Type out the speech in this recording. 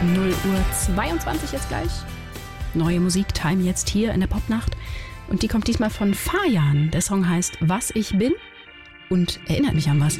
0:22 jetzt gleich. Neue Musik-Time jetzt hier in der Popnacht. Und die kommt diesmal von Fajan. Der Song heißt Was ich bin und erinnert mich an was.